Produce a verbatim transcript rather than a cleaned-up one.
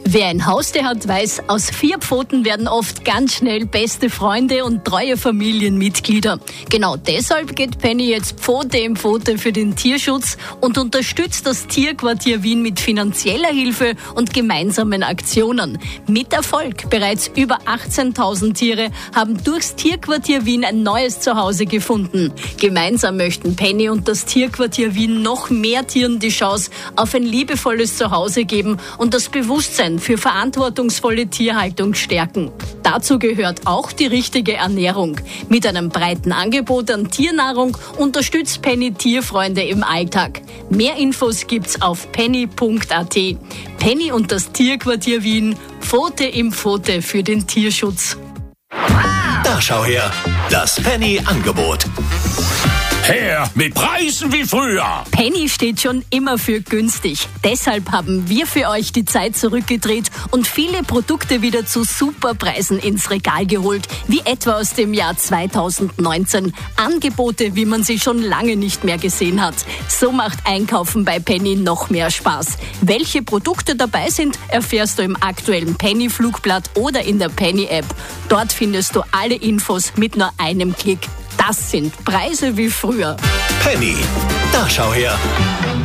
Wer ein Haustier hat, weiß, aus vier Pfoten werden oft ganz schnell beste Freunde und treue Familienmitglieder. Genau deshalb geht Penny jetzt Pfote in Pfote für den Tierschutz und unterstützt das Tierquartier Wien mit finanzieller Hilfe und gemeinsamen Aktionen. Mit Erfolg. Bereits über achtzehntausend Tiere haben durchs Tierquartier Wien ein neues Zuhause gefunden. Gemeinsam möchten Penny und das Tierquartier Wien noch mehr Tieren die Chance auf ein liebevolles Zuhause geben und das Bewusstsein für verantwortungsvolle Tierhaltung stärken. Dazu gehört auch die richtige Ernährung. Mit einem breiten Angebot an Tiernahrung unterstützt Penny Tierfreunde im Alltag. Mehr Infos gibt's auf penny punkt a t. Penny und das Tierquartier Wien, Pfote in Pfote für den Tierschutz. Da schau her, das Penny-Angebot. Her mit Preisen wie früher. Penny steht schon immer für günstig. Deshalb haben wir für euch die Zeit zurückgedreht und viele Produkte wieder zu Superpreisen ins Regal geholt, wie etwa aus dem Jahr zweitausendneunzehn. Angebote, wie man sie schon lange nicht mehr gesehen hat. So macht Einkaufen bei Penny noch mehr Spaß. Welche Produkte dabei sind, erfährst du im aktuellen Penny-Flugblatt oder in der Penny-App. Dort findest du alle Infos mit nur einem Klick. Das sind Preise wie früher. Penny, da schau her.